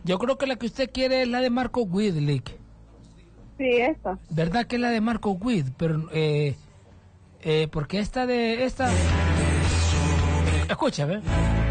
Yo creo que la que usted quiere es la de Marco Witt, Lick. Sí, esta. ¿Verdad que es la de Marco Witt? Pero, porque esta... Escucha, ¿ves?